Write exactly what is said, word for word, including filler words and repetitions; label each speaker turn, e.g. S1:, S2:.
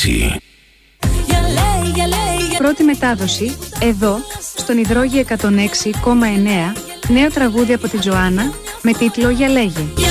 S1: έξι.
S2: Πρώτη μετάδοση, εδώ, στον Υδρόγειο εκατόν έξι κόμμα εννέα, νέο τραγούδι από την Τζοάννα, με τίτλο «Για λέγε».